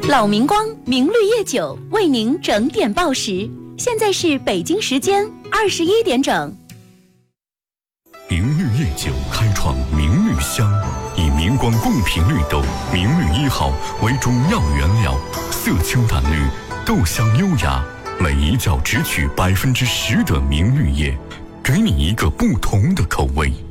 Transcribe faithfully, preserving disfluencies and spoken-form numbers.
老明光明绿叶酒为您整点报时，现在是北京时间二十一点整。 明绿叶酒开创明绿香，以明光贡品绿豆明绿一号为主要原料，色清淡绿，豆香优雅，每一窖只取百分之十的明绿叶，给你一个不同的口味。